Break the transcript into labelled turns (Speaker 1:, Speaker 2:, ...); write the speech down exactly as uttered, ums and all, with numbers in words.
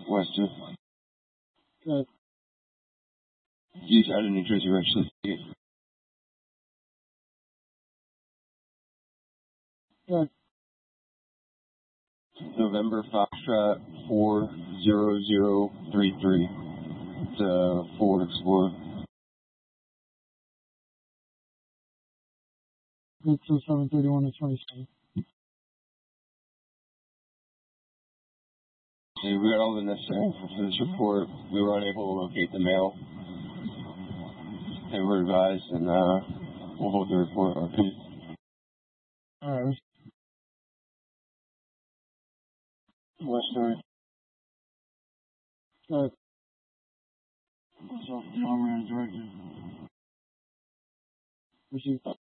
Speaker 1: Western.
Speaker 2: Good.
Speaker 1: East out of New Jersey Registration.
Speaker 2: Good.
Speaker 1: November Foxtrot four zero zero three three. It's a Ford Explorer.
Speaker 2: Good till seven thirty-one to twenty-seven.
Speaker 1: So we got all the necessary info for this report. We were unable to locate the mail. They were advised, and uh, we'll hold the report. R P.
Speaker 2: Alright.
Speaker 1: Western.
Speaker 2: Good.
Speaker 1: So, Comrade Director.
Speaker 2: Received.